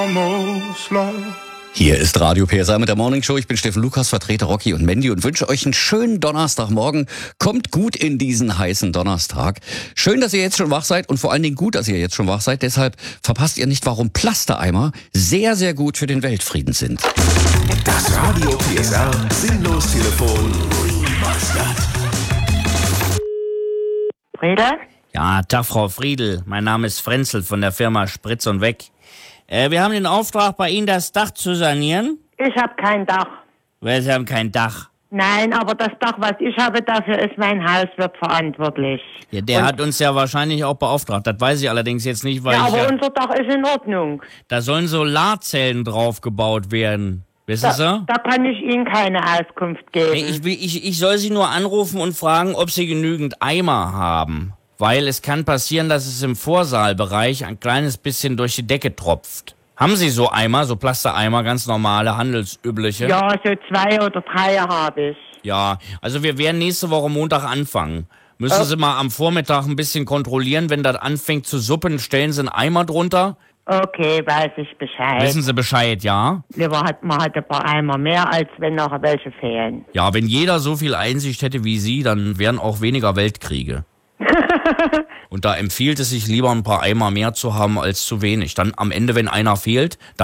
Hier ist Radio PSA mit der Morning Show. Ich bin Steffen Lukas, vertrete Rocky und Mandy und wünsche euch einen schönen Donnerstagmorgen. Kommt gut in diesen heißen Donnerstag. Schön, dass ihr jetzt schon wach seid und vor allen Dingen gut, dass ihr jetzt schon wach seid. Deshalb verpasst ihr nicht, warum Plastereimer sehr, sehr gut für den Weltfrieden sind. Das Radio PSR Sinnlos-Telefon. Friedel? Ja, Tag, Frau Friedel. Mein Name ist Frenzel von der Firma Spritz und Weg. Wir haben den Auftrag, bei Ihnen das Dach zu sanieren. Ich habe kein Dach. Sie haben kein Dach. Nein, aber das Dach, was ich habe, dafür ist mein Hauswirt verantwortlich. Ja, der hat uns ja wahrscheinlich auch beauftragt. Das weiß ich allerdings jetzt nicht, weil ja, aber unser Dach ist in Ordnung. Da sollen Solarzellen draufgebaut werden. Wissen Sie? Da kann ich Ihnen keine Auskunft geben. Ich soll Sie nur anrufen und fragen, ob Sie genügend Eimer haben. Weil es kann passieren, dass es im Vorsaalbereich ein kleines bisschen durch die Decke tropft. Haben Sie so Eimer, so Plastereimer, ganz normale, handelsübliche? Ja, so 2 oder 3 habe ich. Ja, also wir werden nächste Woche Montag anfangen. Müssen Sie mal am Vormittag ein bisschen kontrollieren, wenn das anfängt zu suppen, stellen Sie einen Eimer drunter. Okay, weiß ich Bescheid. Wissen Sie Bescheid, ja? Lieber hat man halt ein paar Eimer mehr, als wenn noch welche fehlen. Ja, wenn jeder so viel Einsicht hätte wie Sie, dann wären auch weniger Weltkriege. Und da empfiehlt es sich lieber, ein paar Eimer mehr zu haben als zu wenig. Dann am Ende, wenn einer fehlt,